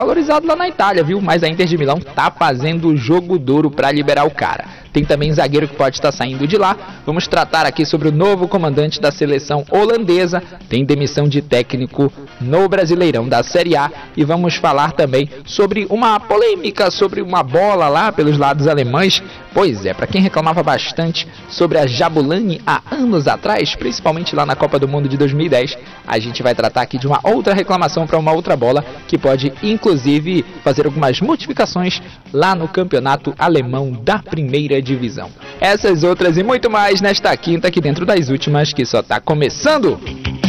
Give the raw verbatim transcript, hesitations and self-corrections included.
valorizado lá na Itália, viu? Mas a Inter de Milão tá fazendo o jogo duro para liberar o cara. Tem também zagueiro que pode estar saindo de lá. Vamos tratar aqui sobre o novo comandante da seleção holandesa. Tem demissão de técnico no Brasileirão da Série A. E vamos falar também sobre uma polêmica sobre uma bola lá pelos lados alemães. Pois é, para quem reclamava bastante sobre a Jabulani há anos atrás, principalmente lá na Copa do Mundo de dois mil e dez, a gente vai tratar aqui de uma outra reclamação para uma outra bola que pode, inclusive, fazer algumas modificações lá no campeonato alemão da primeira divisão. Essas outras e muito mais nesta quinta aqui dentro das últimas que só tá começando.